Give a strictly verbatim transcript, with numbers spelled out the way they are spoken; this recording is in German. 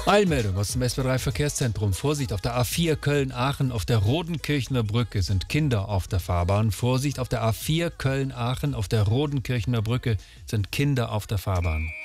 Eilmeldung aus dem S B drei Verkehrszentrum. Vorsicht auf der A vier Köln-Aachen, auf der Rodenkirchener Brücke sind Kinder auf der Fahrbahn. Vorsicht auf der A vier Köln-Aachen, auf der Rodenkirchener Brücke sind Kinder auf der Fahrbahn.